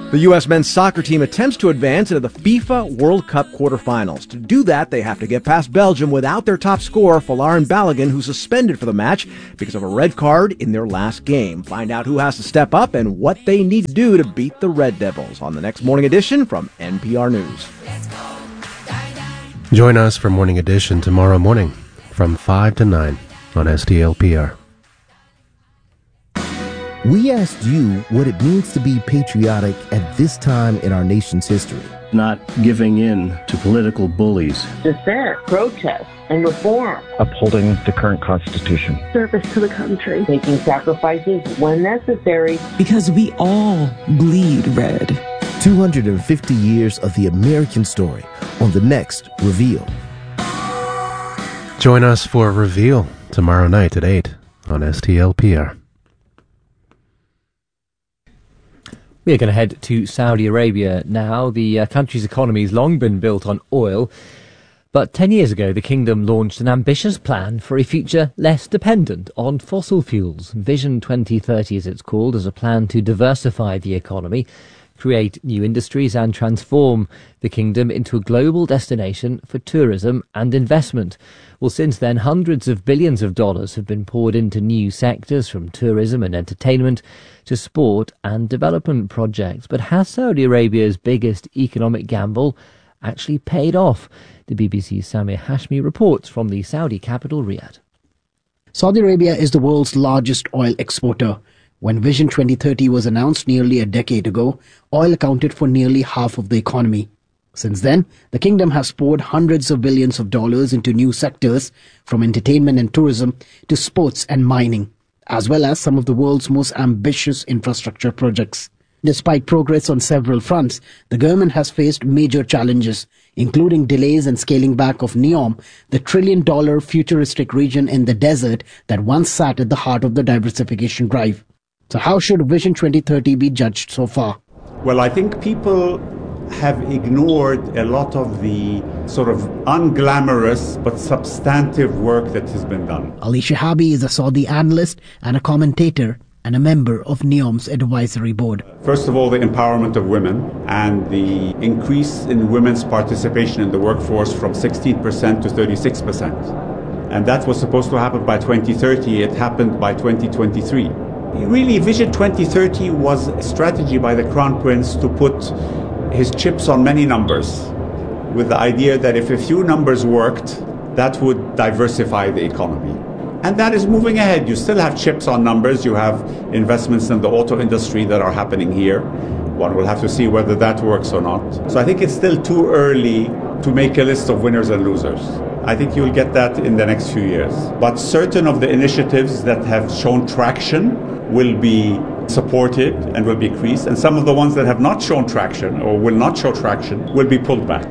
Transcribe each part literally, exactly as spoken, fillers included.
The U S men's soccer team attempts to advance into the FIFA World Cup quarterfinals. To do that, they have to get past Belgium without their top scorer, Folarin Balogun, who's suspended for the match because of a red card in their last game. Find out who has to step up and what they need to do to beat the Red Devils on the next Morning Edition from N P R News. Join us for Morning Edition tomorrow morning from five to nine on S T L P R. We asked you what it means to be patriotic at this time in our nation's history. Not giving in to political bullies. Dissent, protest, and reform. Upholding the current Constitution. Service to the country. Making sacrifices when necessary. Because we all bleed red. two hundred fifty years of the American story on the next Reveal. Join us for Reveal tomorrow night at eight on S T L P R. We're going to head to Saudi Arabia now. The uh, country's economy has long been built on oil, but ten years ago the kingdom launched an ambitious plan for a future less dependent on fossil fuels. Vision twenty thirty, as it's called, is a plan to diversify the economy, create new industries and transform the kingdom into a global destination for tourism and investment. Well, since then, hundreds of billions of dollars have been poured into new sectors, from tourism and entertainment to sport and development projects. But has Saudi Arabia's biggest economic gamble actually paid off? The B B C's Samir Hashmi reports from the Saudi capital, Riyadh. Saudi Arabia is the world's largest oil exporter. When Vision twenty thirty was announced nearly a decade ago, oil accounted for nearly half of the economy. Since then, the kingdom has poured hundreds of billions of dollars into new sectors, from entertainment and tourism to sports and mining, as well as some of the world's most ambitious infrastructure projects. Despite progress on several fronts, the government has faced major challenges, including delays in scaling back of NEOM, the trillion-dollar futuristic region in the desert that once sat at the heart of the diversification drive. So how should Vision twenty thirty be judged so far? Well, I think people have ignored a lot of the sort of unglamorous but substantive work that has been done. Ali Shahabi is a Saudi analyst and a commentator and a member of NEOM's advisory board. First of all, the empowerment of women and the increase in women's participation in the workforce from sixteen percent to thirty-six percent. And that was supposed to happen by twenty thirty. It happened by twenty twenty-three. Really, Vision twenty thirty was a strategy by the Crown Prince to put his chips on many numbers, with the idea that if a few numbers worked, that would diversify the economy. And that is moving ahead. You still have chips on numbers. You have investments in the auto industry that are happening here. One will have to see whether that works or not. So I think it's still too early to make a list of winners and losers. I think you'll get that in the next few years. But certain of the initiatives that have shown traction will be supported and will be increased, and some of the ones that have not shown traction or will not show traction will be pulled back.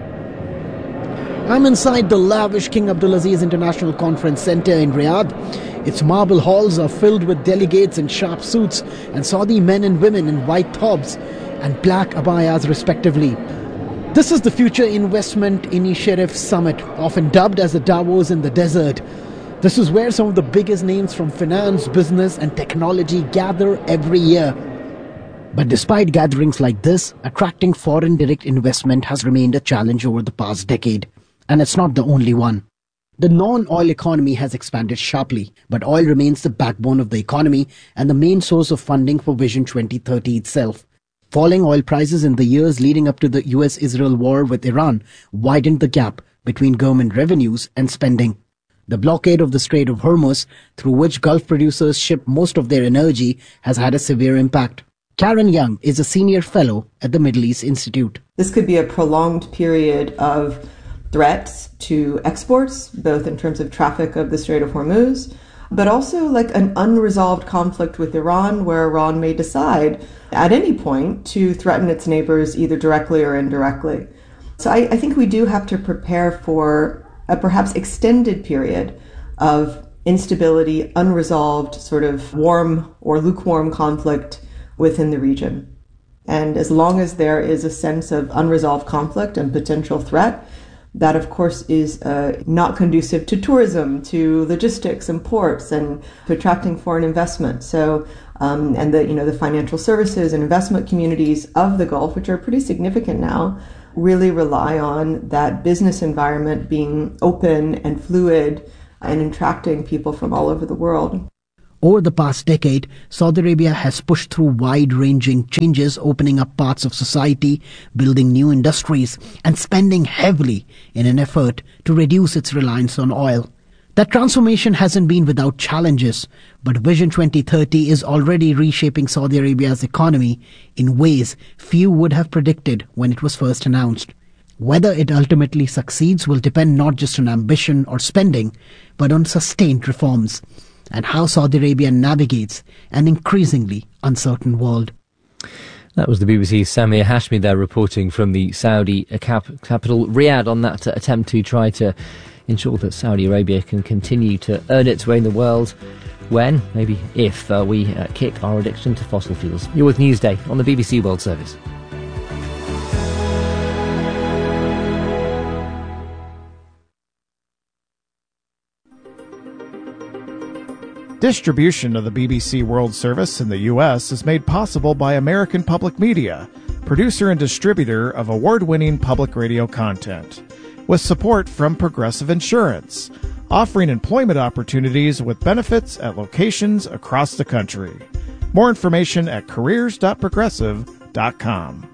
I'm inside the lavish King Abdulaziz International Conference Center in Riyadh. Its marble halls are filled with delegates in sharp suits and Saudi men and women in white thobs and black abayas respectively. This is the Future Investment Initiative Summit, often dubbed as the Davos in the desert. This is where some of the biggest names from finance, business and technology gather every year. But despite gatherings like this, attracting foreign direct investment has remained a challenge over the past decade. And it's not the only one. The non-oil economy has expanded sharply, but oil remains the backbone of the economy and the main source of funding for Vision twenty thirty itself. Falling oil prices in the years leading up to the U S Israel war with Iran widened the gap between government revenues and spending. The blockade of the Strait of Hormuz, through which Gulf producers ship most of their energy, has had a severe impact. Karen Young is a senior fellow at the Middle East Institute. This could be a prolonged period of threats to exports, both in terms of traffic of the Strait of Hormuz, but also like an unresolved conflict with Iran, where Iran may decide at any point to threaten its neighbors either directly or indirectly. So I, I think we do have to prepare for a perhaps extended period of instability, unresolved sort of warm or lukewarm conflict within the region. And as long as there is a sense of unresolved conflict and potential threat, that of course is uh, not conducive to tourism, to logistics and ports, and to attracting foreign investment. So Um, and the, you know, the financial services and investment communities of the Gulf, which are pretty significant now, really rely on that business environment being open and fluid and attracting people from all over the world. Over the past decade, Saudi Arabia has pushed through wide-ranging changes, opening up parts of society, building new industries, and spending heavily in an effort to reduce its reliance on oil. That transformation hasn't been without challenges, but Vision twenty thirty is already reshaping Saudi Arabia's economy in ways few would have predicted when it was first announced. Whether it ultimately succeeds will depend not just on ambition or spending, but on sustained reforms and how Saudi Arabia navigates an increasingly uncertain world. That was the B B C's Samir Hashmi there reporting from the Saudi cap- capital Riyadh on that uh, attempt to try to ensure that Saudi Arabia can continue to earn its way in the world when, maybe if, uh, we uh, kick our addiction to fossil fuels. You're with Newsday on the B B C World Service. Distribution of the B B C World Service in the U S is made possible by American Public Media, producer and distributor of award-winning public radio content, with support from Progressive Insurance, offering employment opportunities with benefits at locations across the country. More information at careers dot progressive dot com.